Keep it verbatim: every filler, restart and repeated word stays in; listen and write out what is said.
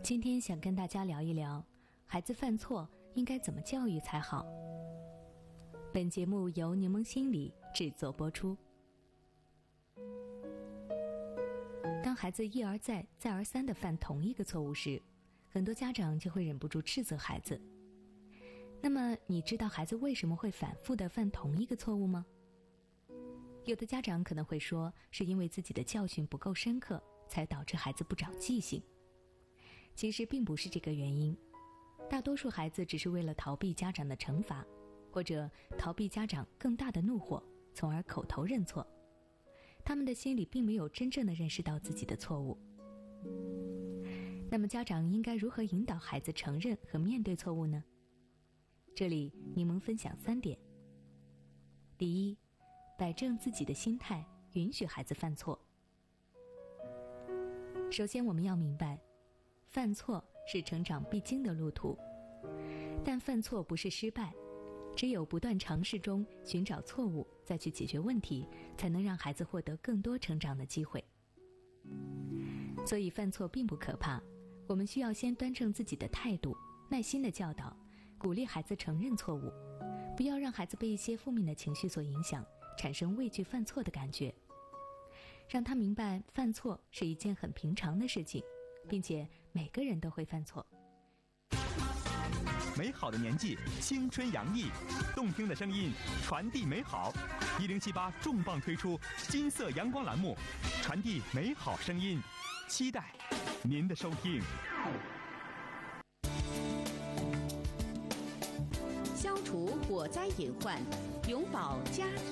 今天想跟大家聊一聊，孩子犯错应该怎么教育才好。本节目由柠檬心理制作播出。当孩子一而再、再而三地犯同一个错误时，很多家长就会忍不住斥责孩子。那么，你知道孩子为什么会反复地犯同一个错误吗？有的家长可能会说，是因为自己的教训不够深刻，才导致孩子不长记性。其实并不是这个原因，大多数孩子只是为了逃避家长的惩罚，或者逃避家长更大的怒火，从而口头认错。他们的心里并没有真正的认识到自己的错误。那么家长应该如何引导孩子承认和面对错误呢？这里柠檬分享三点。第一，摆正自己的心态，允许孩子犯错。首先我们要明白，犯错是成长必经的路途，但犯错不是失败，只有不断尝试中寻找错误，再去解决问题，才能让孩子获得更多成长的机会。所以犯错并不可怕，我们需要先端正自己的态度，耐心的教导，鼓励孩子承认错误，不要让孩子被一些负面的情绪所影响，产生畏惧犯错的感觉，让他明白犯错是一件很平常的事情，并且每个人都会犯错。 美好的年纪，青春洋溢，动听的声音传递美好。一零七八重磅推出金色阳光栏目，传递美好声音，期待您的收听。 消除火灾隐患，永葆家庭